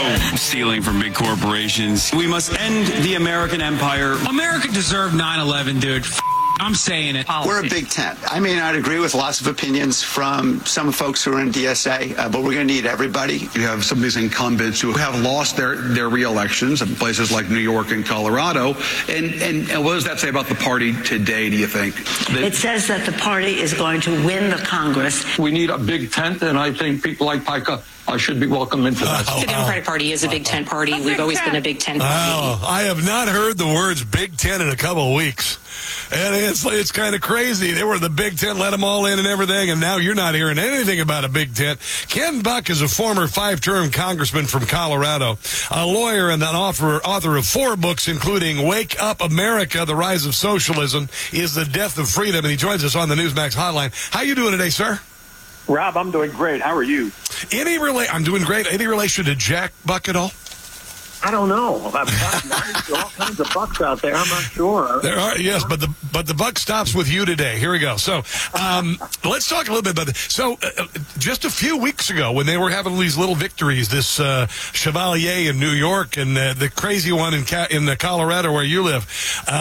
stealing from big corporations. We must end the American empire. America deserved 9/11, dude. I'm saying it. We're a big tent. I may not agree with lots of opinions from some folks who are in DSA, but we're going to need everybody. You have some of these incumbents who have lost their re-elections in places like New York and Colorado. And what does that say about the party today, do you think? It says that the party is going to win the Congress. We need a big tent, and I think people like Pica should be welcome into that. The Democratic Party is a big tent party. We've always been a big tent party. Oh, I have not heard the words Big Tent in a couple of weeks. And it's kind of crazy. They were the Big Tent, let them all in and everything, and now you're not hearing anything about a Big Tent. Ken Buck is a former 5-term congressman from Colorado, a lawyer and an author of 4 books, including Wake Up America, The Rise of Socialism is the Death of Freedom, and he joins us on the Newsmax hotline. How you doing today, sir? Rob, I'm doing great. How are you? I'm doing great. Any relation to Jack Buck at all? I don't know. There are all kinds of bucks out there. I'm not sure. There are, yes, but the buck stops with you today. Here we go. So let's talk a little bit about this. So just a few weeks ago, when they were having these little victories, this Chevalier in New York and the crazy one in Colorado where you live,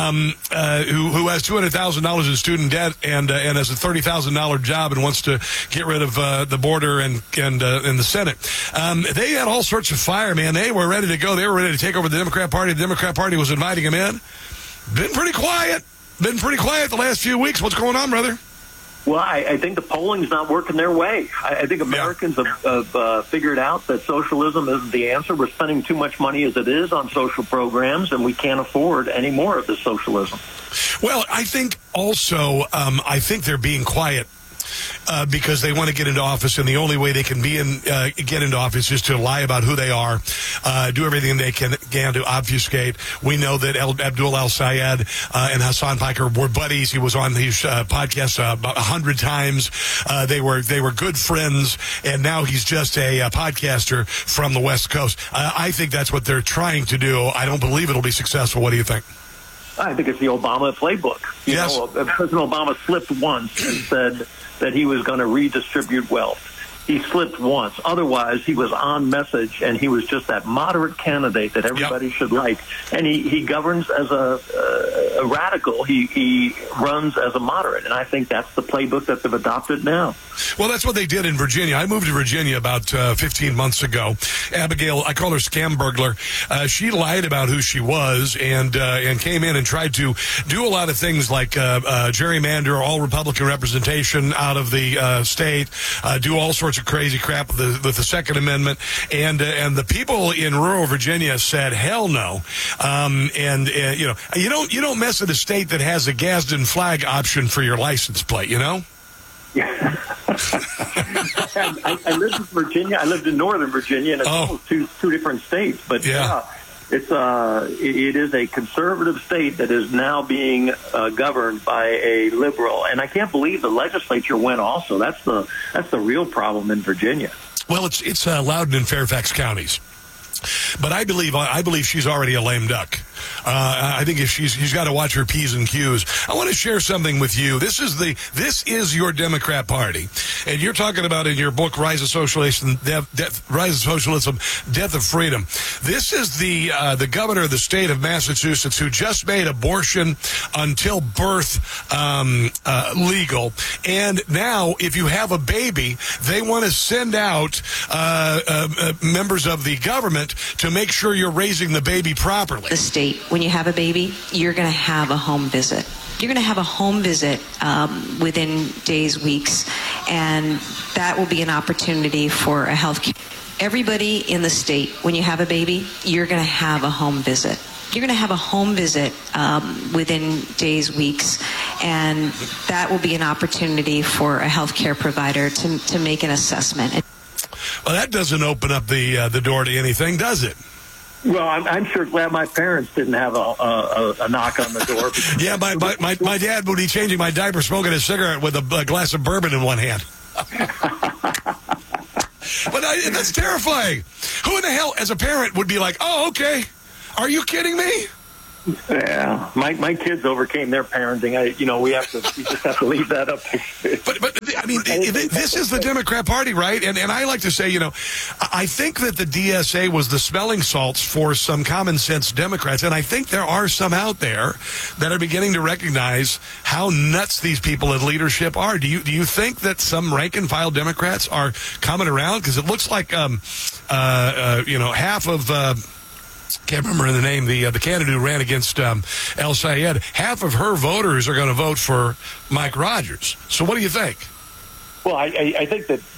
who has $200,000 in student debt and has a $30,000 job and wants to get rid of the border and the Senate. They had all sorts of fire, man. They were ready to go. They were ready to take over the Democrat Party. The Democrat Party was inviting him in. Been pretty quiet the last few weeks. What's going on, brother? Well, I think the polling's not working their way. I think Americans have figured out that socialism isn't the answer. We're spending too much money as it is on social programs, and we can't afford any more of this socialism. Well, I think also, I think they're being quiet. Because they want to get into office, and the only way they can get into office is to lie about who they are, do everything they can to obfuscate. We know that Abdul al-Sayed and Hassan Piker were buddies. He was on these podcasts about 100 times. They were good friends, and now he's just a podcaster from the West Coast. I think that's what they're trying to do. I don't believe it'll be successful. What do you think? I think it's the Obama playbook. You know, President Obama slipped once and said that he was going to redistribute wealth. He slipped once. Otherwise, he was on message, and he was just that moderate candidate that everybody should like. And he governs as a radical. He runs as a moderate, and I think that's the playbook that they've adopted now. Well, that's what they did in Virginia. I moved to Virginia about 15 months ago. Abigail, I call her scam burglar. She lied about who she was and came in and tried to do a lot of things like gerrymander all Republican representation out of the state, do all sorts of crazy crap with the Second Amendment, and the people in rural Virginia said hell no. You don't mess with a state that has a Gadsden flag option for your license plate, you know. Yeah. I lived in Virginia. I lived in Northern Virginia, and it's almost two different states. But it is a conservative state that is now being governed by a liberal, and I can't believe the legislature went also. That's the real problem in Virginia. Well, it's Loudoun and Fairfax counties. But I believe she's already a lame duck. I think if she's got to watch her P's and Q's. I want to share something with you. This is your Democrat Party, and you're talking about in your book Rise of Socialism, Death of Freedom. This is the governor of the state of Massachusetts who just made abortion until birth legal, and now if you have a baby, they want to send out members of the government to make sure you're raising the baby properly. The state, when you have a baby, you're going to have a home visit. You're going to have a home visit within days, weeks, and that will be an opportunity for a health care. Everybody in the state, when you have a baby, you're going to have a home visit. You're going to have a home visit within days, weeks, and that will be an opportunity for a health care provider to make an assessment. Well, that doesn't open up the door to anything, does it? Well, I'm sure glad my parents didn't have a knock on the door. Yeah, my dad would be changing my diaper, smoking a cigarette with a glass of bourbon in one hand. But that's terrifying. Who in the hell, as a parent, would be like, oh, okay, are you kidding me? Yeah, my kids overcame their parenting. We just have to leave that up. But I mean, this is the Democrat Party, right? And I like to say, I think that the DSA was the smelling salts for some common sense Democrats, and I think there are some out there that are beginning to recognize how nuts these people in leadership are. Do you think that some rank and file Democrats are coming around? Because it looks like half of. Can't remember the name, the candidate who ran against El Sayed, half of her voters are going to vote for Mike Rogers. So what do you think? Well, I think that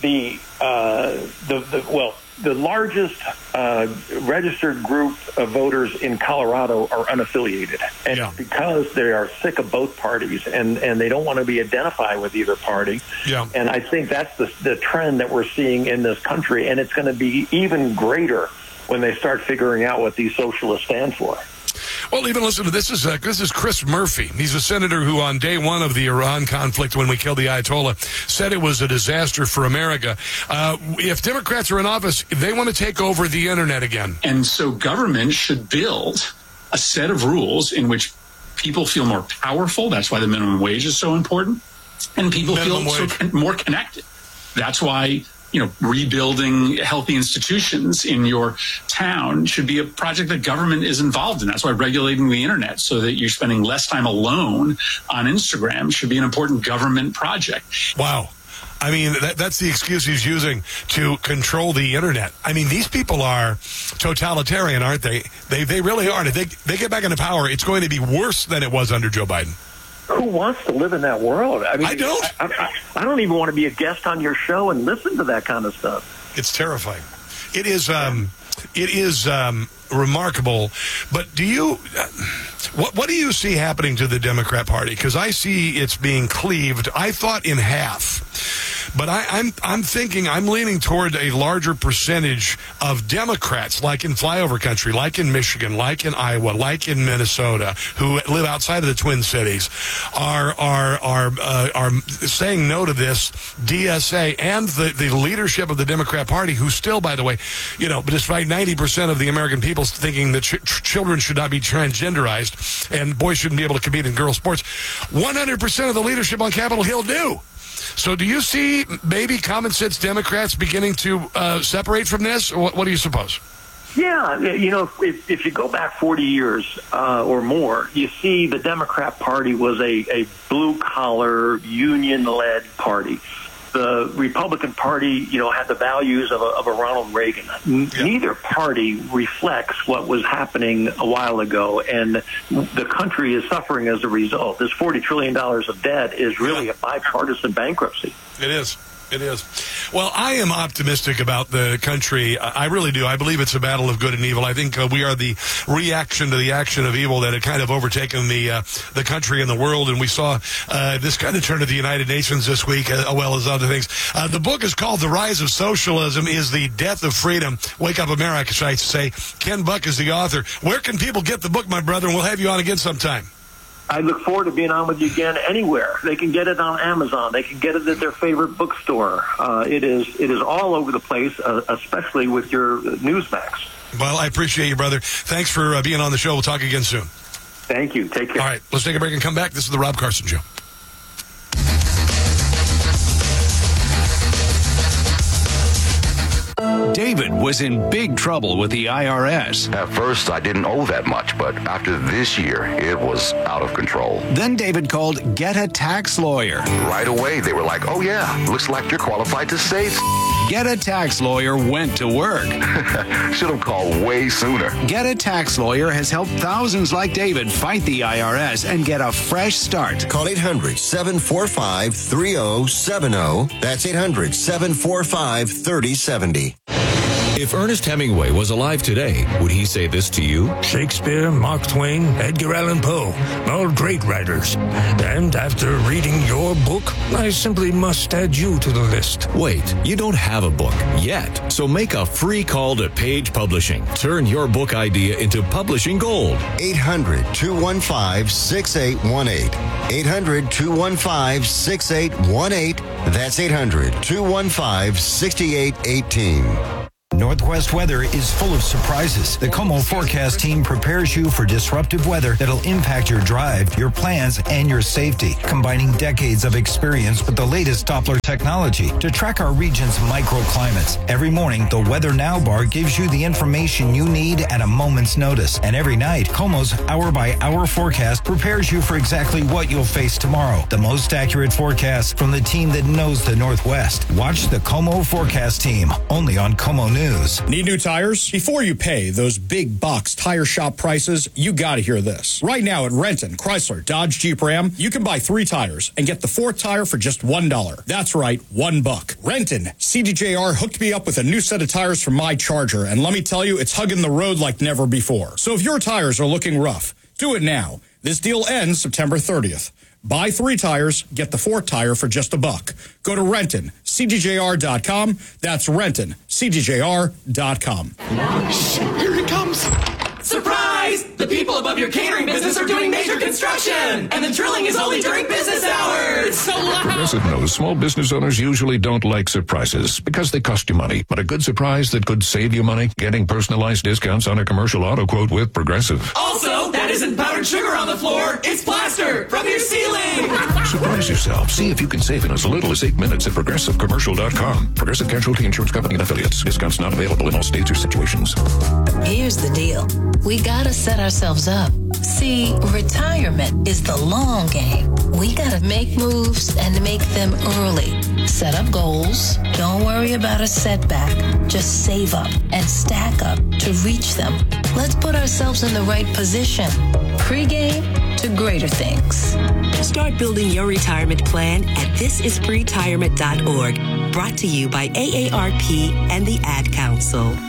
the largest registered group of voters in Colorado are unaffiliated. And because they are sick of both parties and they don't want to be identified with either party. Yeah. And I think that's the trend that we're seeing in this country. And it's going to be even greater when they start figuring out what these socialists stand for. Well, even listen to this. This is Chris Murphy. He's a senator who on day one of the Iran conflict, when we killed the Ayatollah, said it was a disaster for America. If Democrats are in office, they want to take over the internet again. And so government should build a set of rules in which people feel more powerful. That's why the minimum wage is so important. And people feel more connected. That's why rebuilding healthy institutions in your town should be a project that government is involved in. That's why regulating the internet so that you're spending less time alone on Instagram should be an important government project. Wow. I mean, that's the excuse he's using to control the internet. I mean, these people are totalitarian, aren't they? They really are. If they get back into power, it's going to be worse than it was under Joe Biden. Who wants to live in that world? I mean, I don't. I don't even want to be a guest on your show and listen to that kind of stuff. It's terrifying. It is remarkable. But do you? What do you see happening to the Democrat Party? Because I see it's being cleaved. I thought in half. But I'm thinking, I'm leaning toward a larger percentage of Democrats, like in flyover country, like in Michigan, like in Iowa, like in Minnesota, who live outside of the Twin Cities, are saying no to this DSA and the leadership of the Democrat Party, who still, by the way, despite 90% of the American people thinking that children should not be transgenderized and boys shouldn't be able to compete in girls' sports, 100% of the leadership on Capitol Hill do. So do you see maybe common sense Democrats beginning to separate from this? Or what do you suppose? Yeah, if you go back 40 years or more, you see the Democrat Party was a blue-collar, union-led party. The Republican Party, had the values of a Ronald Reagan. Neither party reflects what was happening a while ago, and the country is suffering as a result. This $40 trillion of debt is really a bipartisan bankruptcy. It is. It is. Well, I am optimistic about the country. I really do. I believe it's a battle of good and evil. I think we are the reaction to the action of evil that had kind of overtaken the country and the world. And we saw this kind of turn to the United Nations this week, as well as other things. The book is called The Rise of Socialism is the Death of Freedom. Wake Up America, I say. Ken Buck is the author. Where can people get the book, my brother? And we'll have you on again sometime. I look forward to being on with you again anywhere. They can get it on Amazon. They can get it at their favorite bookstore. It is all over the place, especially with your Newsmax. Well, I appreciate you, brother. Thanks for being on the show. We'll talk again soon. Thank you. Take care. All right, let's take a break and come back. This is the Rob Carson Show. David was in big trouble with the IRS. At first, I didn't owe that much, but after this year, it was out of control. Then David called Get a Tax Lawyer. Right away, they were like, oh yeah, looks like you're qualified to save. Get a Tax Lawyer went to work. Should have called way sooner. Get a Tax Lawyer has helped thousands like David fight the IRS and get a fresh start. Call 800-745-3070. That's 800-745-3070. If Ernest Hemingway was alive today, would he say this to you? Shakespeare, Mark Twain, Edgar Allan Poe, all great writers. And after reading your book, I simply must add you to the list. Wait, you don't have a book yet. So make a free call to Page Publishing. Turn your book idea into publishing gold. 800-215-6818. 800-215-6818. That's 800-215-6818. Northwest weather is full of surprises. The Como Forecast team prepares you for disruptive weather that'll impact your drive, your plans, and your safety, combining decades of experience with the latest Doppler technology to track our region's microclimates. Every morning, the Weather Now bar gives you the information you need at a moment's notice. And every night, Como's hour-by-hour forecast prepares you for exactly what you'll face tomorrow. The most accurate forecast from the team that knows the Northwest. Watch the Como Forecast team, only on Como News. Need new tires? Before you pay those big box tire shop prices, you gotta hear this. Right now at Renton, Chrysler, Dodge, Jeep, Ram, you can buy 3 tires and get the 4th tire for just $1. That's right, $1. Renton, CDJR hooked me up with a new set of tires for my Charger, and let me tell you, it's hugging the road like never before. So if your tires are looking rough, do it now. This deal ends September 30th. Buy 3 tires, get the 4th tire for just $1. Go to Renton, CDJR.com. That's Renton, CDJR.com. Here he comes. Surprise! The people above your catering business are doing major construction, and the drilling is only during business hours. So loud. Progressive knows small business owners usually don't like surprises because they cost you money. But a good surprise that could save you money, getting personalized discounts on a commercial auto quote with Progressive. Also, that isn't powdered sugar on the floor. It's plaster from your ceiling. Surprise yourself. See if you can save in as little as 8 minutes at ProgressiveCommercial.com. Progressive Casualty Insurance Company and Affiliates. Discounts not available in all states or situations. Here's the deal. We gotta set ourselves up. See, retirement is the long game. We gotta make moves and make them early. Set up goals. Don't worry about a setback. Just save up and stack up to reach them. Let's put ourselves in the right position. Pre-game to greater things. Start building your retirement plan at thisispretirement.org. Brought to you by AARP and the Ad Council.